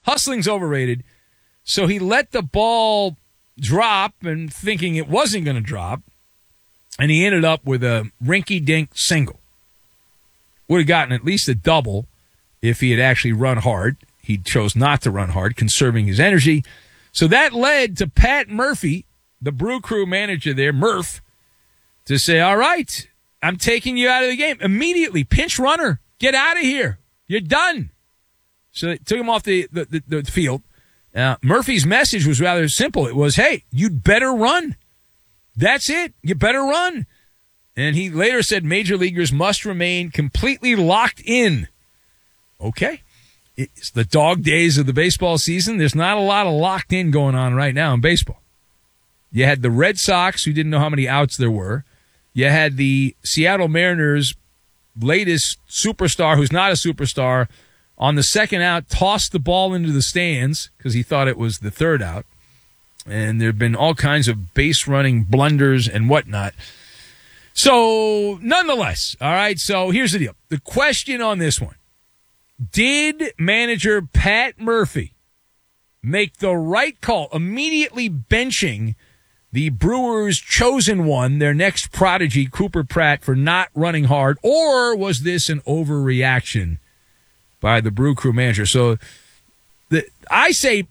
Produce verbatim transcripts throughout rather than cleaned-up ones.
Hustling's overrated. So he let the ball drop and thinking it wasn't going to drop, and he ended up with a rinky-dink single. Would have gotten at least a double if he had actually run hard. He chose not to run hard, conserving his energy. So that led to Pat Murphy, the Brew Crew manager there, Murph, to say, all right, I'm taking you out of the game. Immediately, pinch runner, get out of here. You're done. So they took him off the, the, the, the field. Uh, Murphy's message was rather simple. It was, hey, you'd better run. That's it. You better run. And he later said major leaguers must remain completely locked in. Okay. It's the dog days of the baseball season. There's not a lot of locked in going on right now in baseball. You had the Red Sox, who didn't know how many outs there were. You had the Seattle Mariners' latest superstar, who's not a superstar, on the second out, tossed the ball into the stands because he thought it was the third out. And there have been all kinds of base-running blunders and whatnot. So, nonetheless, all right, so here's the deal. The question on this one, did manager Pat Murphy make the right call, immediately benching the Brewers' chosen one, their next prodigy, Cooper Pratt, for not running hard, or was this an overreaction by the Brew Crew manager? So the, I say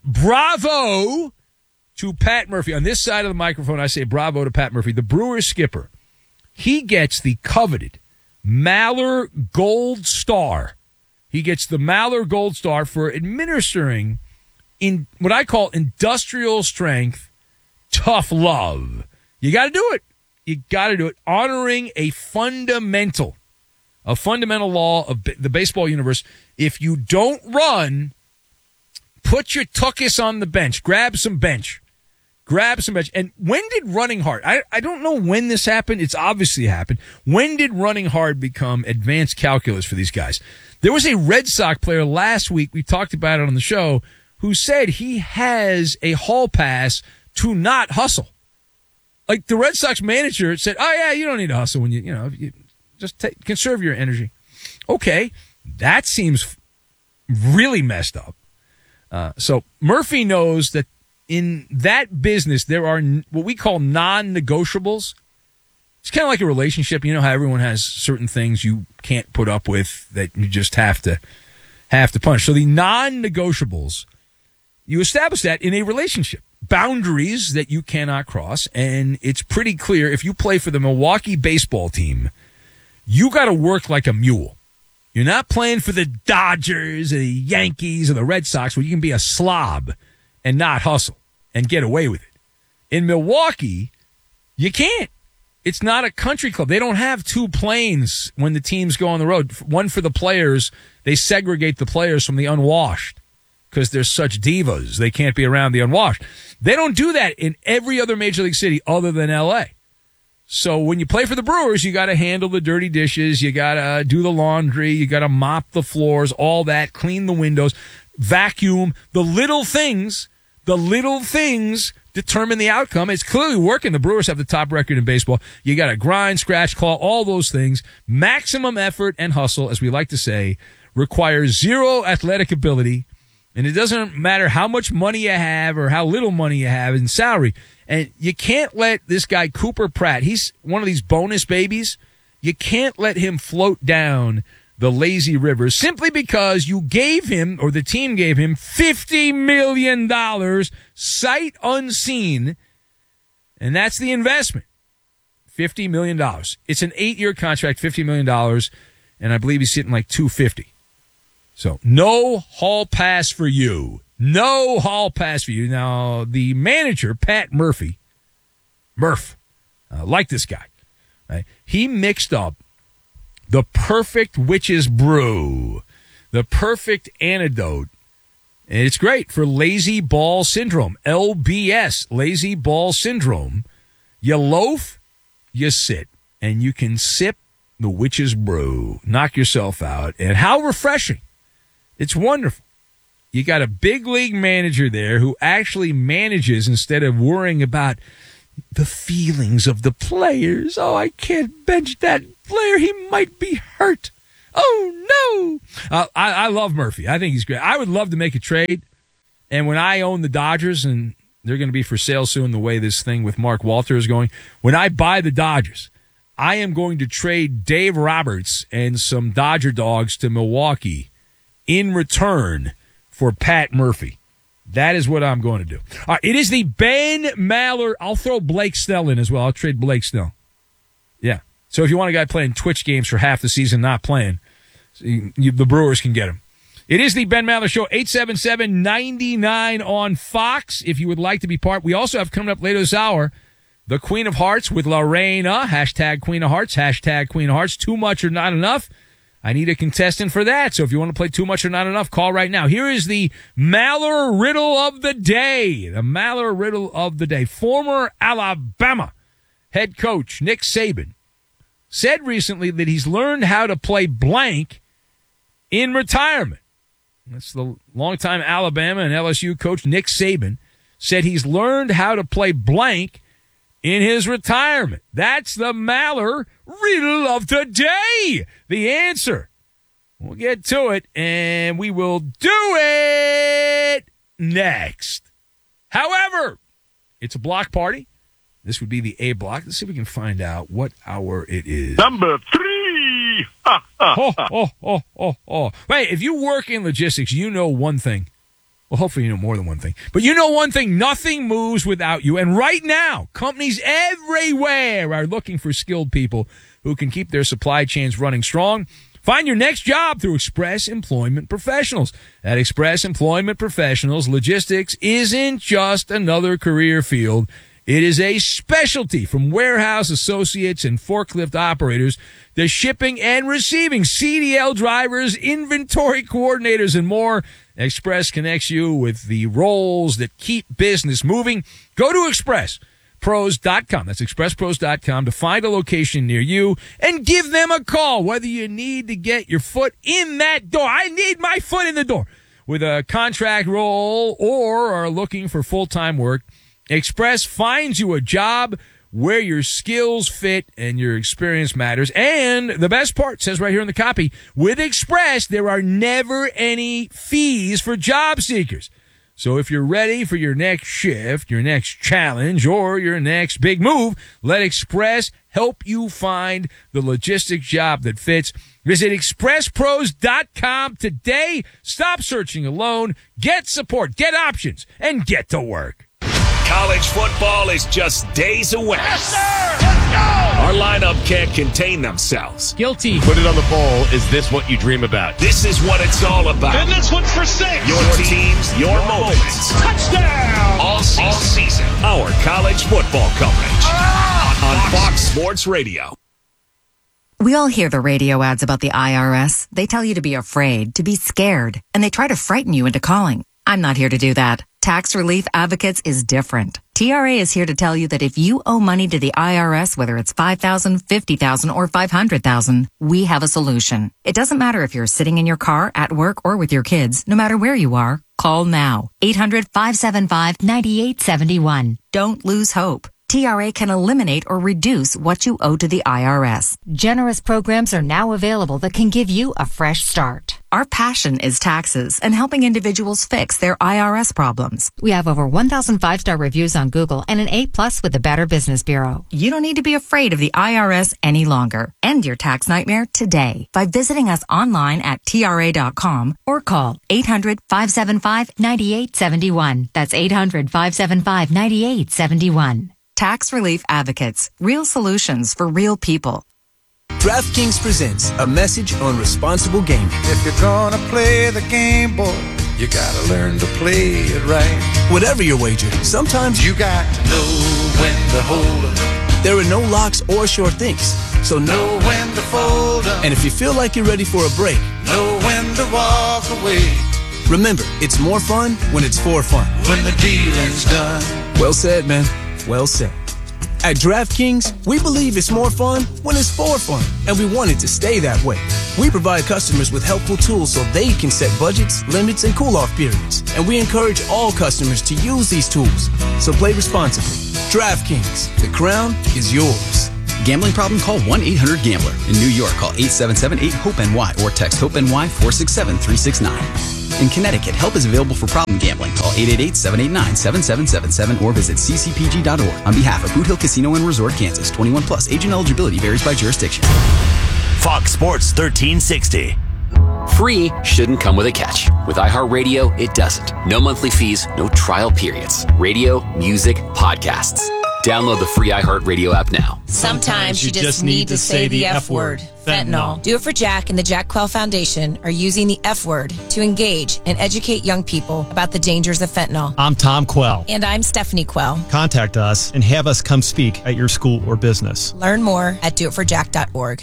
bravo to Pat Murphy. On this side of the microphone, I say bravo to Pat Murphy, the Brewers skipper. He gets the coveted Maller Gold Star. He gets the Maller Gold Star for administering in what I call industrial strength, tough love. You got to do it. You got to do it. Honoring a fundamental, a fundamental law of the baseball universe. If you don't run, put your tuchus on the bench. Grab some bench. Grab some bench. And when did running hard? I, I don't know when this happened. It's obviously happened. When did running hard become advanced calculus for these guys? There was a Red Sox player last week, we talked about it on the show, who said he has a hall pass to not hustle. Like the Red Sox manager said, oh, yeah, you don't need to hustle when you, you know, you just take, conserve your energy. Okay, that seems really messed up. Uh, so Murphy knows that in that business, there are what we call non-negotiables. It's kind of like a relationship. You know how everyone has certain things you can't put up with that you just have to have to punch. So the non-negotiables, you establish that in a relationship. Boundaries that you cannot cross, and it's pretty clear if you play for the Milwaukee baseball team, you got to work like a mule. You're not playing for the Dodgers or the Yankees or the Red Sox where you can be a slob and not hustle and get away with it. In Milwaukee, you can't. It's not a country club. They don't have two planes when the teams go on the road. One for the players. They segregate the players from the unwashed because they're such divas. They can't be around the unwashed. They don't do that in every other major league city other than L A. So when you play for the Brewers, you got to handle the dirty dishes. You got to do the laundry. You got to mop the floors, all that, clean the windows, vacuum. The little things, the little things determine the outcome. It's clearly working. The Brewers have the top record in baseball. You got to grind, scratch, claw, all those things. Maximum effort and hustle, as we like to say, requires zero athletic ability. And it doesn't matter how much money you have or how little money you have in salary. And you can't let this guy, Cooper Pratt, he's one of these bonus babies. You can't let him float down the lazy river simply because you gave him, or the team gave him, fifty million dollars sight unseen. And that's the investment. fifty million dollars. It's an eight-year contract, fifty million dollars. And I believe he's sitting like two hundred fifty. So no hall pass for you. No hall pass for you. Now, the manager, Pat Murphy, Murph, uh, like this guy, right? He mixed up the perfect witch's brew, the perfect antidote. And it's great for lazy ball syndrome, L B S, lazy ball syndrome. You loaf, you sit, and you can sip the witch's brew. Knock yourself out. And how refreshing. It's wonderful. You got a big league manager there who actually manages instead of worrying about the feelings of the players. Oh, I can't bench that player. He might be hurt. Oh, no. Uh, I, I love Murphy. I think he's great. I would love to make a trade. And when I own the Dodgers, and they're going to be for sale soon the way this thing with Mark Walter is going, when I buy the Dodgers, I am going to trade Dave Roberts and some Dodger dogs to Milwaukee in return for Pat Murphy. That is what I'm going to do. All right, it is the Ben Maller. I'll throw Blake Snell in as well. I'll trade Blake Snell. Yeah. So if you want a guy playing Twitch games for half the season, not playing, you, you, the Brewers can get him. It is the Ben Maller Show, eight seven seven, nine nine on Fox, if you would like to be part. We also have coming up later this hour, the Queen of Hearts with Lorena, hashtag Queen of Hearts, hashtag Queen of Hearts, too much or not enough. I need a contestant for that, so if you want to play too much or not enough, call right now. Here is the Maller Riddle of the Day. The Maller Riddle of the Day. Former Alabama head coach Nick Saban said recently that he's learned how to play blank in retirement. That's the longtime Alabama and L S U coach Nick Saban said he's learned how to play blank in his retirement. That's the Maller Riddle of the Day. The answer. We'll get to it, and we will do it next. However, it's a block party. This would be the A block. Let's see if we can find out what hour it is. Number three. oh, oh, oh, oh, oh. Wait, if you work in logistics, you know one thing. Well, hopefully you know more than one thing. But you know one thing, nothing moves without you. And right now, companies everywhere are looking for skilled people who can keep their supply chains running strong. Find your next job through Express Employment Professionals. At Express Employment Professionals, logistics isn't just another career field. It is a specialty, from warehouse associates and forklift operators to shipping and receiving, C D L drivers, inventory coordinators, and more. Express connects you with the roles that keep business moving. Go to express pros dot com. That's express pros dot com to find a location near you and give them a call, whether you need to get your foot in that door. I need my foot in the door with a contract role or are looking for full-time work. Express finds you a job where your skills fit and your experience matters. And the best part, says right here in the copy, with Express, there are never any fees for job seekers. So if you're ready for your next shift, your next challenge, or your next big move, let Express help you find the logistics job that fits. Visit express pros dot com today. Stop searching alone. Get support, get options, and get to work. College football is just days away. Yes, sir! Let's go! Our lineup can't contain themselves. Guilty. Put it on the poll. Is this what you dream about? This is what it's all about. And this one's for six. Your teams, your moments. Touchdown! All season. All season. Our college football coverage. Ah, on Fox Sports Radio. We all hear the radio ads about the I R S. They tell you to be afraid, to be scared, and they try to frighten you into calling. I'm not here to do that. Tax Relief Advocates is different. T R A is here to tell you that if you owe money to the I R S, whether it's five thousand dollars, fifty thousand dollars, or five hundred thousand dollars, we have a solution. It doesn't matter if you're sitting in your car, at work, or with your kids. No matter where you are, call now. eight hundred, five seven five, nine eight seven one. Don't lose hope. T R A can eliminate or reduce what you owe to the I R S. Generous programs are now available that can give you a fresh start. Our passion is taxes and helping individuals fix their I R S problems. We have over one thousand five-star reviews on Google and an A plus with the Better Business Bureau. You don't need to be afraid of the I R S any longer. End your tax nightmare today by visiting us online at T R A dot com or call eight hundred, five seven five, nine eight seven one. That's eight hundred, five seven five, nine eight seven one. Tax Relief Advocates. Real solutions for real people. DraftKings presents a message on responsible gaming. If you're gonna play the game, boy, you gotta learn to play it right. Whatever your wager, sometimes you got to know when to hold up. There are no locks or sure things, so know when to fold up. And if you feel like you're ready for a break, know when to walk away. Remember, it's more fun when it's for fun. When the dealing's done. Well said, man. Well said. At DraftKings, we believe it's more fun when it's for fun, and we want it to stay that way. We provide customers with helpful tools so they can set budgets, limits, and cool-off periods, and we encourage all customers to use these tools. So play responsibly. DraftKings, the crown is yours. Gambling problem? Call one eight hundred gambler. In New York, call eight seven seven, eight, HOPE-N Y or text HOPE-N Y four six seven, three six nine. In Connecticut, help is available for problem gambling. Call eight eight eight, seven eight nine, seven seven seven seven or visit c c p g dot org. On behalf of Boot Hill Casino and Resort, Kansas, twenty-one plus. Age and eligibility varies by jurisdiction. Fox Sports thirteen sixty. Free shouldn't come with a catch. With iHeartRadio, it doesn't. No monthly fees, no trial periods. Radio, music, podcasts. Download the free iHeartRadio app now. Sometimes you just need to say the F word. Fentanyl. Do It For Jack and the Jack Quell Foundation are using the F word to engage and educate young people about the dangers of fentanyl. I'm Tom Quell. And I'm Stephanie Quell. Contact us and have us come speak at your school or business. Learn more at do it for jack dot org.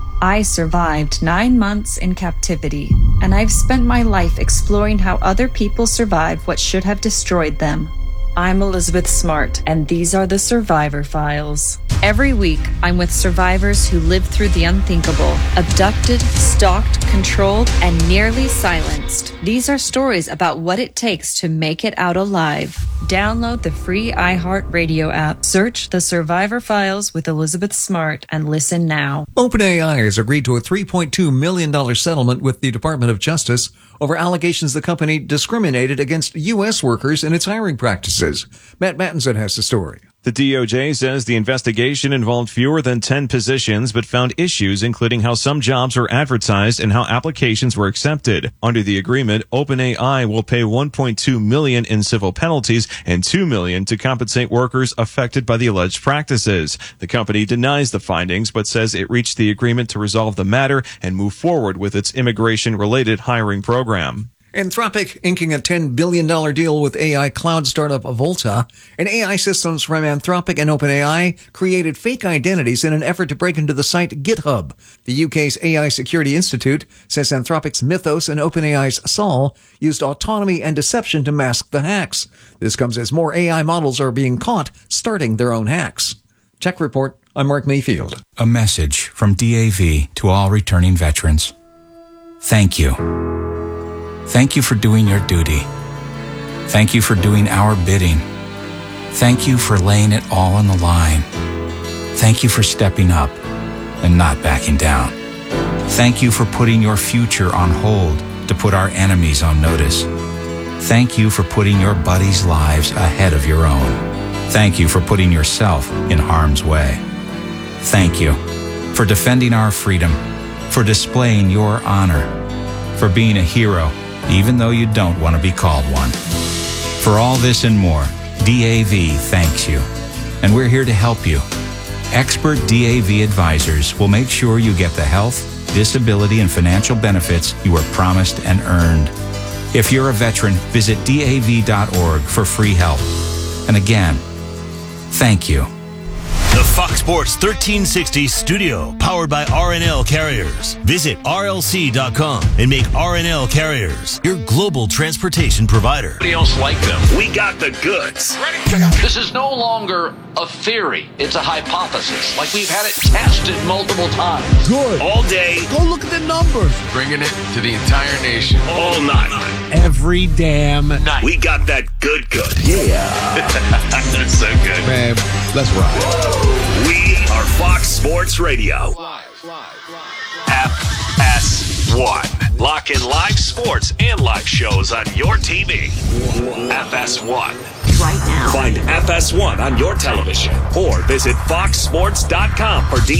I survived nine months in captivity, and I've spent my life exploring how other people survive what should have destroyed them. I'm Elizabeth Smart, and these are the Survivor Files. Every week, I'm with survivors who lived through the unthinkable, abducted, stalked, controlled, and nearly silenced. These are stories about what it takes to make it out alive. Download the free iHeartRadio app, search The Survivor Files with Elizabeth Smart, and listen now. OpenAI has agreed to a three point two million dollars settlement with the Department of Justice over allegations the company discriminated against U S workers in its hiring practices. Matt Mattinson has the story. The D O J says the investigation involved fewer than ten positions, but found issues including how some jobs were advertised and how applications were accepted. Under the agreement, OpenAI will pay one point two million dollars in civil penalties and two million dollars to compensate workers affected by the alleged practices. The company denies the findings, but says it reached the agreement to resolve the matter and move forward with its immigration-related hiring program. Anthropic inking a ten billion dollars deal with A I cloud startup Volta, and A I systems from Anthropic and OpenAI created fake identities in an effort to break into the site GitHub. The U K's A I Security Institute says Anthropic's Mythos and OpenAI's Sol used autonomy and deception to mask the hacks. This comes as more A I models are being caught starting their own hacks. Check Report, I'm Mark Mayfield. A message from D A V to all returning veterans. Thank you. Thank you for doing your duty. Thank you for doing our bidding. Thank you for laying it all on the line. Thank you for stepping up and not backing down. Thank you for putting your future on hold to put our enemies on notice. Thank you for putting your buddies' lives ahead of your own. Thank you for putting yourself in harm's way. Thank you for defending our freedom, for displaying your honor, for being a hero even though you don't want to be called one. For all this and more, D A V thanks you. And we're here to help you. Expert D A V advisors will make sure you get the health, disability, and financial benefits you were promised and earned. If you're a veteran, visit D A V dot org for free help. And again, thank you. The Fox Sports thirteen sixty studio, powered by R and L Carriers. Visit R L C dot com and make R and L Carriers your global transportation provider. Nobody else like them. We got the goods. This is no longer a theory. It's a hypothesis. Like we've had it tested multiple times. Good. All day. Go look at the numbers. Bringing it to the entire nation. All night. Every damn night. We got that good good. Yeah. That's so good. Man, let's rock. We are Fox Sports Radio. F S one. Lock in live sports and live shows on your T V. F S one. Right now. Find F S one on your television or visit fox sports dot com for D